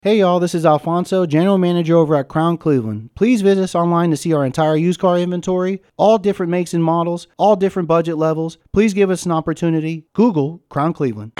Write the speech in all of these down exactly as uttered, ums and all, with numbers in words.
Hey y'all, this is Alfonso, General Manager over at Crown Cleveland. Please visit us online to see our entire used car inventory, all different makes and models, all different budget levels. Please give us an opportunity. Google Crown Cleveland.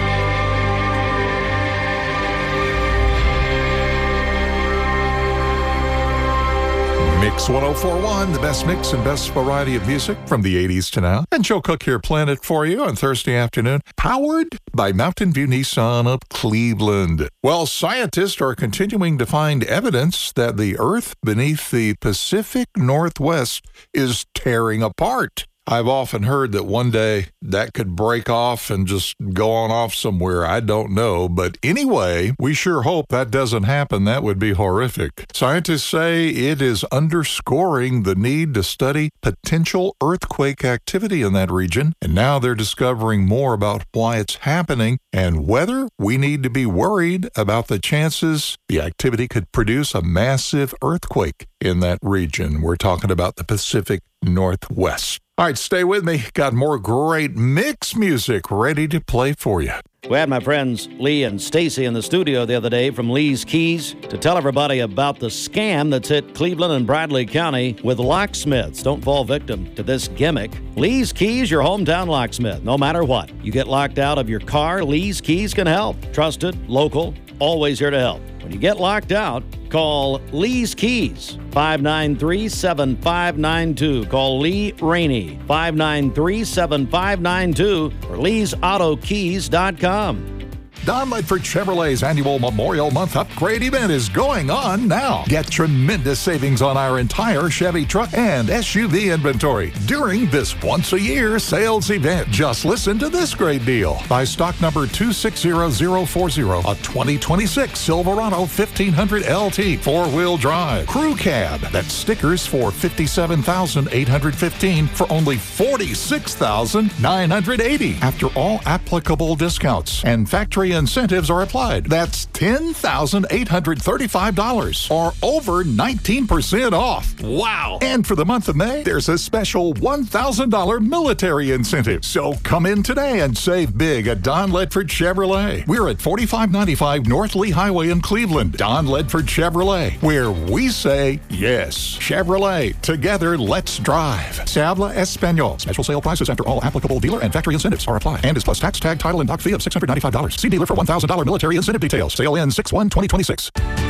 Mix one oh four point one, the best mix and best variety of music from the eighties to now. And Joe Cook here playing it for you on Thursday afternoon, powered by Mountain View Nissan of Cleveland. Well, scientists are continuing to find evidence that the Earth beneath the Pacific Northwest is tearing apart. I've often heard that one day that could break off and just go on off somewhere. I don't know. But anyway, we sure hope that doesn't happen. That would be horrific. Scientists say it is underscoring the need to study potential earthquake activity in that region. And now they're discovering more about why it's happening and whether we need to be worried about the chances the activity could produce a massive earthquake in that region. We're talking about the Pacific Northwest. All right, stay with me. Got more great mix music ready to play for you. We had my friends Lee and Stacy in the studio the other day from Lee's Keys to tell everybody about the scam that's hit Cleveland and Bradley County with locksmiths. Don't fall victim to this gimmick. Lee's Keys, your hometown locksmith, no matter what. You get locked out of your car, Lee's Keys can help. Trusted, local, always here to help. When you get locked out, call Lee's Keys, five nine three, seven five nine two. Call Lee Rainey, five nine three, seven five nine two, or lees auto keys dot com. Don Ledford Chevrolet's annual Memorial Month upgrade event is going on now. Get tremendous savings on our entire Chevy truck and S U V inventory during this once-a-year sales event. Just listen to this great deal. Buy stock number two six zero zero four zero, a twenty twenty-six Silverado fifteen hundred L T four-wheel drive crew cab. That's stickers for fifty-seven thousand eight hundred fifteen dollars for only forty-six thousand nine hundred eighty dollars after all applicable discounts and factory incentives are applied. That's ten thousand eight hundred thirty-five dollars or over nineteen percent off. Wow! And for the month of May, there's a special one thousand dollars military incentive. So come in today and save big at Don Ledford Chevrolet. We're at forty-five ninety-five North Lee Highway in Cleveland. Don Ledford Chevrolet, where we say yes. Chevrolet, together let's drive. Se habla español. Special sale prices after all applicable dealer and factory incentives are applied. And is plus tax, tag, title, and dock fee of six hundred ninety-five dollars. See dealer for one thousand dollars military incentive details. Sale ends six one twenty twenty-six.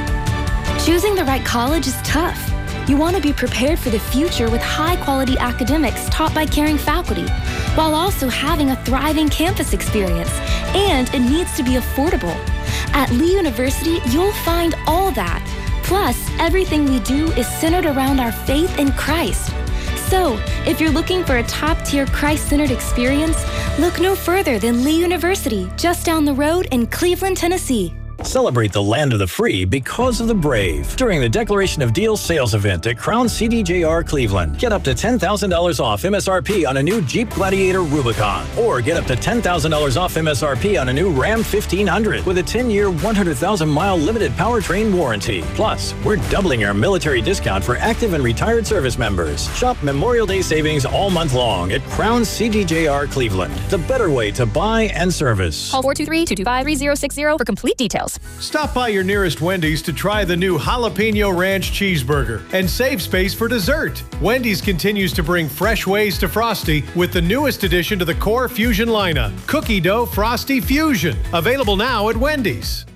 Choosing the right college is tough. You want to be prepared for the future with high-quality academics taught by caring faculty, while also having a thriving campus experience. And it needs to be affordable. At Lee University, you'll find all that. Plus, everything we do is centered around our faith in Christ. So, if you're looking for a top-tier Christ-centered experience, look no further than Lee University, just down the road in Cleveland, Tennessee. Celebrate the land of the free because of the brave during the Declaration of Deals sales event at Crown C D J R Cleveland. Get up to ten thousand dollars off M S R P on a new Jeep Gladiator Rubicon, or get up to ten thousand dollars off M S R P on a new Ram fifteen hundred with a ten-year, one hundred thousand mile limited powertrain warranty. Plus, we're doubling our military discount for active and retired service members. Shop Memorial Day savings all month long at Crown C D J R Cleveland, the better way to buy and service. Call four two three, two two five, three zero six zero for complete details. Stop by your nearest Wendy's to try the new Jalapeno Ranch Cheeseburger and save space for dessert. Wendy's continues to bring fresh ways to Frosty with the newest addition to the Core Fusion lineup, Cookie Dough Frosty Fusion. Available now at Wendy's.